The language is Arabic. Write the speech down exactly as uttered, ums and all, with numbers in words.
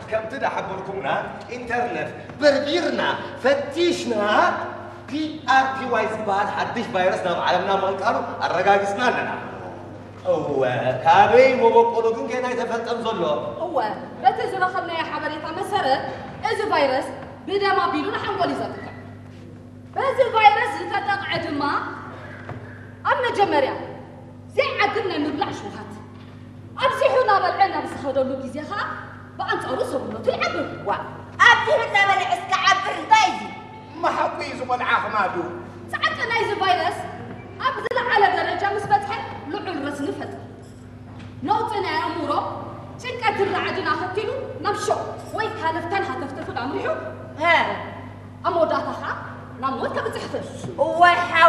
كم تدا حبركمنا انترنت بربيرنا فتشنا بي ار تي واي زبال حدش فيروسنا بعالمنا ما قالوا الرقاقسنا لنا هو كابي وبقولوا كن كنا يتفلتم زلو هو بتزنا خلنا يا حبريتا مسرت إذا فيروس بدا ما بيلونا حنقول يزاتك بس الفيروس تتقعد ما أما جمريا زي عدنا نبلع شوهات أبزحونا بالعنا بسخدوا له كيزيها بأنت أرسل له تلعبوا وا أبزحونا بالعسك عبر دايزي ما حقيزوا بالعاف مادو ساعتنا نايز فيروس أبزل على درجة مسبتها لعل رس نفت نوتنا يا أمورو شنكة الرعدنا ختلو نمشو ويك هالفتنها تفتفل أمريحو ها أموداتها نموت كبتحفل وحا